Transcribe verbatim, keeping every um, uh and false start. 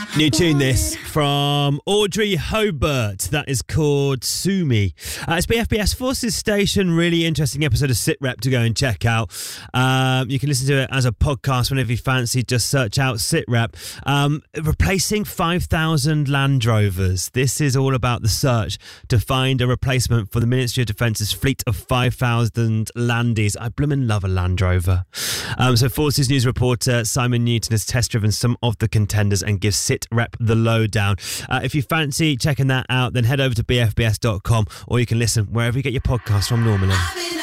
New tune this from Audrey Hobart. That is called Sue Me. Uh, it's B F B S Forces Station. Really interesting episode of SitRep to go and check out. Um, you can listen to it as a podcast whenever you fancy. Just search out SitRep. Um, replacing five thousand Land Rovers. This is all about the search to find a replacement for the Ministry of Defence's fleet of five thousand Landies. I bloomin' love a Land Rover. Um, so Forces News reporter Simon Newton has test-driven some of the contenders and gives SitRep the lowdown. Uh, if you fancy checking that out, then head over to b f b s dot com, or you can listen wherever you get your podcast from normally.